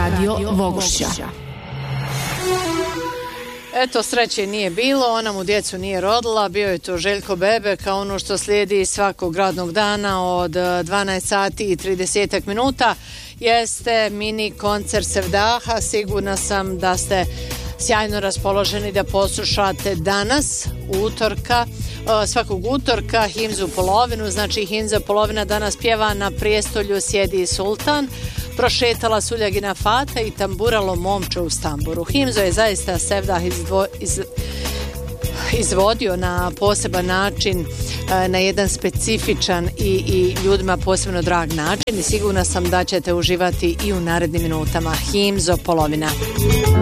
Radio Vogošća. Eto, sreće nije bilo, ona mu djecu nije rodila, bio je to Željko Bebek, a ono što slijedi svakog radnog dana od 12 sati i 30 minuta jeste mini koncert Sevdaha. Sigurna sam da ste sjajno raspoloženi da poslušate danas, svakog utorka, Himzu polovinu. Znači, Himza polovina danas pjeva Na prijestolju sjedi sultan, prošetala Suljagina fata i tamburalo momče u stamburu. Himzo je zaista Sevdah izvodio na poseban način, na jedan specifičan i ljudima posebno drag način, i sigurna sam da ćete uživati i u narednim minutama. Himzo polovina.